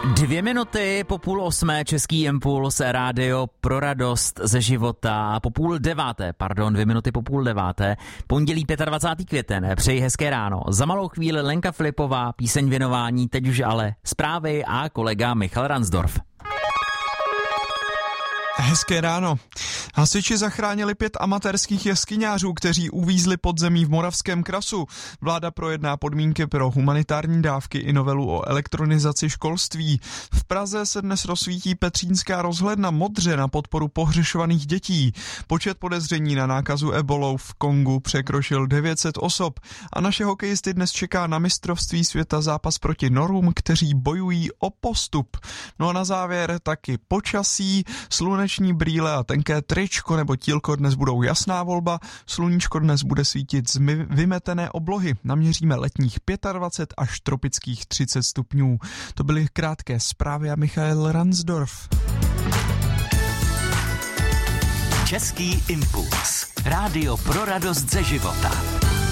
2 minuty po 7:30 Český impuls, rádio pro radost ze života. 2 minuty po 8:30, pondělí 25. květen. Přeji hezké ráno. Za malou chvíli Lenka Filipová, píseň věnování, teď už ale zprávy a kolega Michal Ransdorf. Hezké ráno. Hasiči zachránili 5 amatérských jeskyňářů, kteří uvízli pod zemí v Moravském krasu. Vláda projedná podmínky pro humanitární dávky i novelu o elektronizaci školství. V Praze se dnes rozsvítí Petřínská rozhledna modře na podporu pohřešovaných dětí. Počet podezření na nákazu ebolou v Kongu překročil 900 osob a naše hokejisty dnes čeká na mistrovství světa zápas proti Norům, kteří bojují o postup. No a na závěr taky počasí, sluneční brýle a tenké tričko nebo tílko dnes budou jasná volba, sluníčko dnes bude svítit z vymetené oblohy, naměříme letních 25 až tropických 30 stupňů. To byly krátké zprávy a Michal Ransdorf. Český impuls. Rádio pro radost ze života.